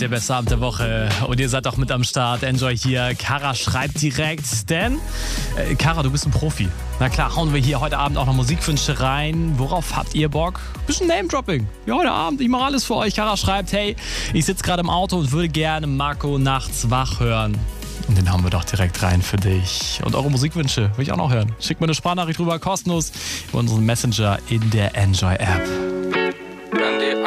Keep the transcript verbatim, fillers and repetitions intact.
der beste Abend der Woche. Und ihr seid auch mit am Start. Enjoy hier. Kara schreibt direkt, denn äh, Kara, du bist ein Profi. Na klar, hauen wir hier heute Abend auch noch Musikwünsche rein. Worauf habt ihr Bock? Bisschen Name-Dropping. Ja, heute Abend, ich mache alles für euch. Kara schreibt, hey, ich sitze gerade im Auto und würde gerne Marco nachts wach hören. Und den haben wir doch direkt rein für dich. Und eure Musikwünsche will ich auch noch hören. Schickt mir eine Sprachnachricht rüber, kostenlos, über unseren Messenger in der Enjoy-App.